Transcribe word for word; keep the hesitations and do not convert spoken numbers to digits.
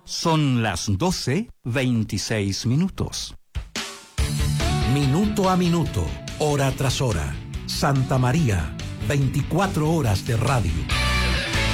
Son las doce, veintiséis minutos. Minuto a minuto, hora tras hora. Santa María, veinticuatro horas de radio.